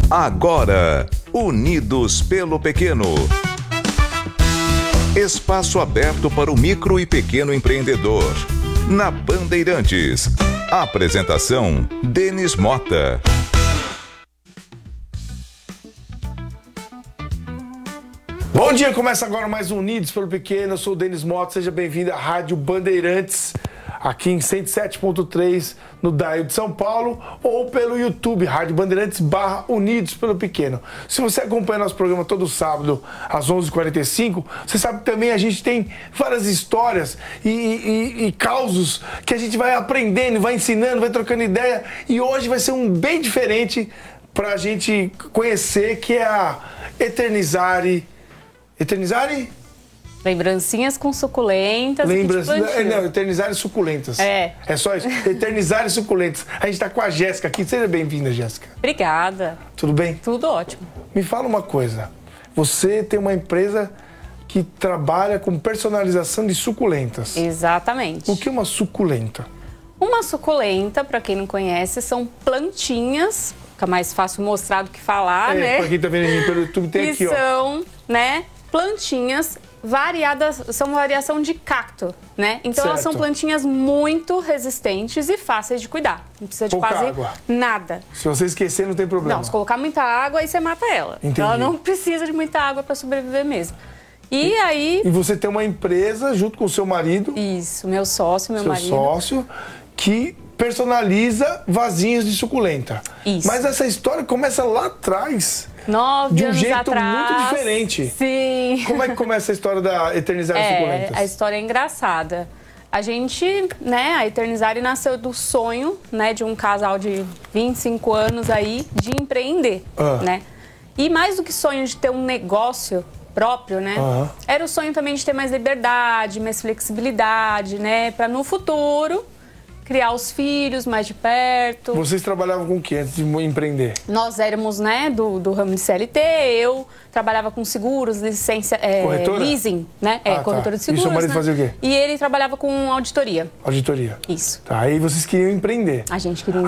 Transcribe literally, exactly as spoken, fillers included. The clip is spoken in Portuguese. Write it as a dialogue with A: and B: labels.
A: Agora, Unidos pelo Pequeno. Espaço aberto para o micro e pequeno empreendedor. Na Bandeirantes. Apresentação, Denis Mota.
B: Bom dia, começa agora mais um Unidos pelo Pequeno. Eu sou o Denis Mota, seja bem-vindo à Rádio Bandeirantes, aqui em cento e sete ponto três no Dial de São Paulo, ou pelo YouTube, Rádio Bandeirantes barra Unidos pelo Pequeno. Se você acompanha nosso programa todo sábado às onze e quarenta e cinco, você sabe que também a gente tem várias histórias e, e, e causos que a gente vai aprendendo, vai ensinando, vai trocando ideia, e hoje vai ser um bem diferente para a gente conhecer, que é a Eternizare. Eternizare?
C: Lembrancinhas com suculentas.
B: Lembrancinhas. É, não, Eternizare suculentas.
C: É.
B: É só isso. Eternizare suculentas. A gente está com a Jéssica aqui. Seja bem-vinda, Jéssica.
C: Obrigada.
B: Tudo bem?
C: Tudo ótimo.
B: Me fala uma coisa. Você tem uma empresa que trabalha com personalização de suculentas.
C: Exatamente.
B: O que é uma suculenta?
C: Uma suculenta, para quem não conhece, são plantinhas. Fica mais fácil mostrar do que falar,
B: é,
C: né?
B: Para quem está vendo a gente pelo YouTube, tem
C: que
B: aqui, ó.
C: são, né, plantinhas variadas, são variação de cacto, né? Então
B: certo.
C: Elas são plantinhas muito resistentes e fáceis de cuidar. Não precisa de
B: Pouca
C: quase
B: água.
C: nada.
B: Se você esquecer, não tem problema.
C: Não, se colocar muita água, aí você mata ela.
B: Entendi.
C: Ela não precisa de muita água para sobreviver mesmo. E, e aí...
B: E você tem uma empresa junto com o seu marido.
C: Isso, meu sócio, meu
B: seu
C: marido.
B: Seu sócio, que personaliza vasinhos de suculenta.
C: Isso.
B: Mas essa história começa lá atrás.
C: Nove
B: de um
C: anos
B: jeito
C: atrás.
B: muito diferente.
C: Sim.
B: Como é que começa a história da Eternizare
C: é,
B: Suculentas?
C: A história é engraçada. A gente, né, a Eternizare nasceu do sonho, né, de um casal de vinte e cinco anos aí de empreender,
B: ah.
C: né? E mais do que sonho de ter um negócio próprio, né?
B: Uhum.
C: Era o sonho também de ter mais liberdade, mais flexibilidade, né, para no futuro criar os filhos mais de perto.
B: Vocês trabalhavam com o que antes de empreender?
C: Nós éramos, né, do, do ramo de C L T, eu trabalhava com seguros, licença, é, leasing, né, é,
B: ah,
C: corretora
B: tá.
C: de seguros.
B: E seu marido
C: né?
B: fazia o quê?
C: E ele trabalhava com auditoria.
B: Auditoria.
C: Isso.
B: Tá, aí vocês queriam empreender.
C: A gente queria